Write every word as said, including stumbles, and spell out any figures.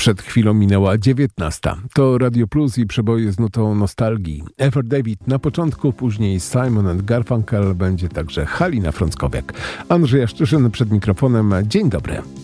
Przed chwilą minęła dziewiętnasta. To Radio Plus i przeboje z nutą nostalgii. Ever David na początku, później Simon and Garfunkel, będzie także Halina Frąckowiak. Andrzej Jaszczyszyn przed mikrofonem. Dzień dobry.